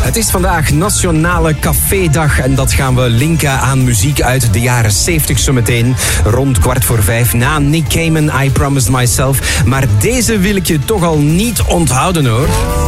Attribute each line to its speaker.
Speaker 1: Het is vandaag Nationale Cafédag en dat gaan we linken aan muziek uit de jaren 70 zometeen. Rond 4:15 na Nick Cayman, I Promised Myself. Maar deze wil ik je toch al niet onthouden hoor.